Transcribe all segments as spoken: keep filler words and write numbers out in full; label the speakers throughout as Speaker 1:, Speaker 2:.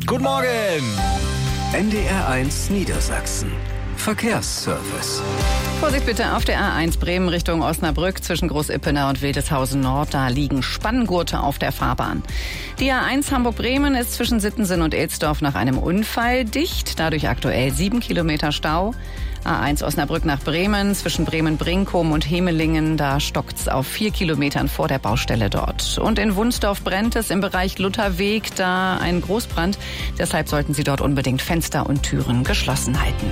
Speaker 1: Guten Morgen!
Speaker 2: N D R eins Niedersachsen. Verkehrsservice.
Speaker 3: Vorsicht bitte auf der A eins Bremen Richtung Osnabrück zwischen Groß-Ippener und Wildeshausen Nord. Da liegen Spanngurte auf der Fahrbahn. Die A eins Hamburg-Bremen ist zwischen Sittensen und Elsdorf nach einem Unfall dicht. Dadurch aktuell sieben Kilometer Stau. A eins Osnabrück nach Bremen zwischen Bremen-Brinkum und Hemelingen. Da stockt's auf vier Kilometern vor der Baustelle dort. Und in Wunsdorf brennt es im Bereich Lutherweg. Da ein Großbrand. Deshalb sollten Sie dort unbedingt Fenster und Türen geschlossen halten.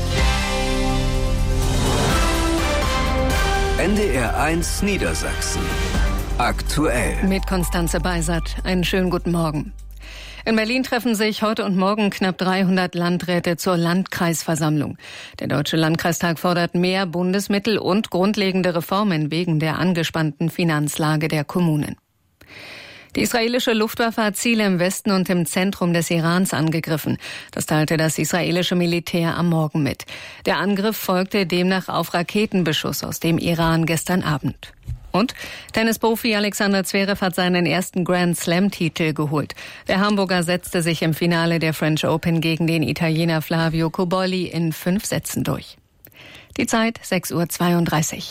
Speaker 2: N D R eins Niedersachsen. Aktuell.
Speaker 4: Mit Konstanze Beisert. Einen schönen guten Morgen. In Berlin treffen sich heute und morgen knapp dreihundert Landräte zur Landkreisversammlung. Der Deutsche Landkreistag fordert mehr Bundesmittel und grundlegende Reformen wegen der angespannten Finanzlage der Kommunen. Die israelische Luftwaffe hat Ziele im Westen und im Zentrum des Irans angegriffen. Das teilte das israelische Militär am Morgen mit. Der Angriff folgte demnach auf Raketenbeschuss aus dem Iran gestern Abend. Und Tennisprofi Alexander Zverev hat seinen ersten Grand-Slam-Titel geholt. Der Hamburger setzte sich im Finale der French Open gegen den Italiener Flavio Cobolli in fünf Sätzen durch. Die Zeit sechs Uhr zweiunddreißig.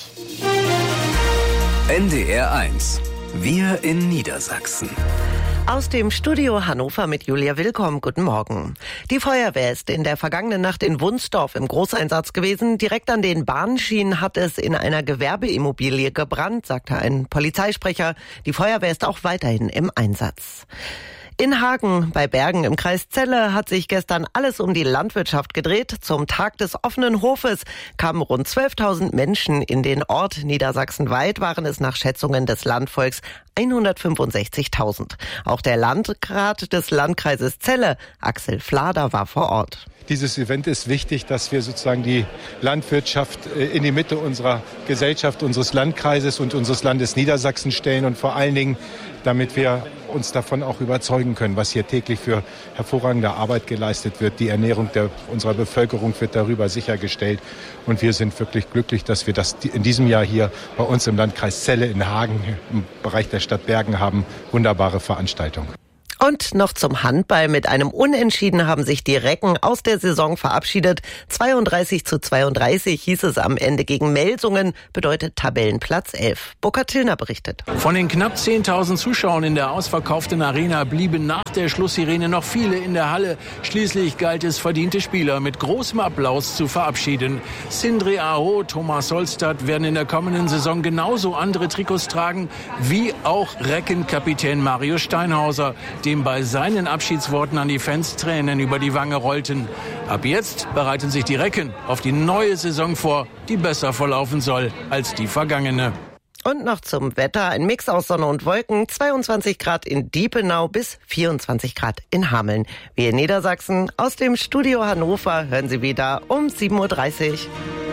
Speaker 2: N D R eins. Wir in Niedersachsen.
Speaker 5: Aus dem Studio Hannover mit Julia Willkomm. Guten Morgen. Die Feuerwehr ist in der vergangenen Nacht in Wunsdorf im Großeinsatz gewesen. Direkt an den Bahnschienen hat es in einer Gewerbeimmobilie gebrannt, sagte ein Polizeisprecher. Die Feuerwehr ist auch weiterhin im Einsatz. In Hagen bei Bergen im Kreis Celle hat sich gestern alles um die Landwirtschaft gedreht. Zum Tag des offenen Hofes kamen rund zwölftausend Menschen in den Ort. Niedersachsenweit waren es nach Schätzungen des Landvolks hundertfünfundsechzigtausend. Auch der Landrat des Landkreises Celle, Axel Flader, war vor Ort.
Speaker 6: Dieses Event ist wichtig, dass wir sozusagen die Landwirtschaft in die Mitte unserer Gesellschaft, unseres Landkreises und unseres Landes Niedersachsen stellen und vor allen Dingen, damit wir uns davon auch überzeugen können, was hier täglich für hervorragende Arbeit geleistet wird. Die Ernährung der, unserer Bevölkerung wird darüber sichergestellt. Und wir sind wirklich glücklich, dass wir das in diesem Jahr hier bei uns im Landkreis Celle in Hagen im Bereich der Stadt Bergen haben. Wunderbare Veranstaltung.
Speaker 5: Und noch zum Handball. Mit einem Unentschieden haben sich die Recken aus der Saison verabschiedet. zweiunddreißig zu zweiunddreißig hieß es am Ende gegen Melsungen, bedeutet Tabellenplatz elf. Burkhard Tillner berichtet.
Speaker 7: Von den knapp zehntausend Zuschauern in der ausverkauften Arena blieben nach der Schlusssirene noch viele in der Halle. Schließlich galt es, verdiente Spieler mit großem Applaus zu verabschieden. Sindre Aho, Thomas Solstad werden in der kommenden Saison genauso andere Trikots tragen, wie auch Reckenkapitän Mario Steinhauser, dem bei seinen Abschiedsworten an die Fans Tränen über die Wange rollten. Ab jetzt bereiten sich die Recken auf die neue Saison vor, die besser verlaufen soll als die vergangene.
Speaker 5: Und noch zum Wetter. Ein Mix aus Sonne und Wolken. zweiundzwanzig Grad in Diepenau bis vierundzwanzig Grad in Hameln. Wir in Niedersachsen aus dem Studio Hannover hören Sie wieder um sieben Uhr dreißig.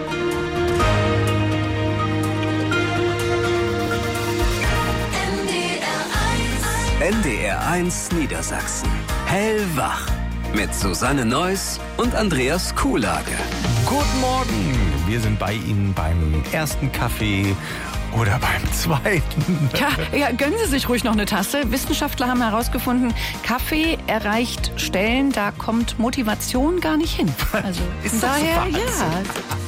Speaker 2: N D R eins Niedersachsen. Hellwach. Mit Susanne Neuss und Andreas Kuhlage.
Speaker 1: Guten Morgen! Wir sind bei Ihnen beim ersten Kaffee oder beim zweiten.
Speaker 3: Ja, ja, gönnen Sie sich ruhig noch eine Tasse. Wissenschaftler haben herausgefunden, Kaffee erreicht Stellen, da kommt Motivation gar nicht hin. Also
Speaker 1: Ist
Speaker 3: von
Speaker 1: das
Speaker 3: daher,
Speaker 1: Wahnsinn?
Speaker 3: ja.